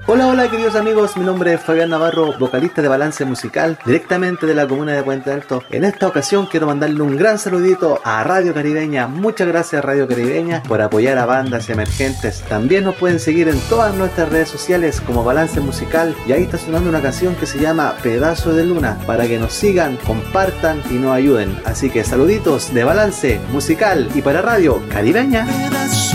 Hola, hola queridos amigos, mi nombre es Fabián Navarro, vocalista de Balance Musical, directamente de la comuna de Puente Alto. En esta ocasión quiero mandarle un gran saludito a Radio Caribeña. Muchas gracias Radio Caribeña por apoyar a bandas emergentes. También nos pueden seguir en todas nuestras redes sociales como Balance Musical, y ahí está sonando una canción que se llama Pedazo de Luna, para que nos sigan, compartan y nos ayuden. Así que saluditos de Balance Musical y para Radio Caribeña.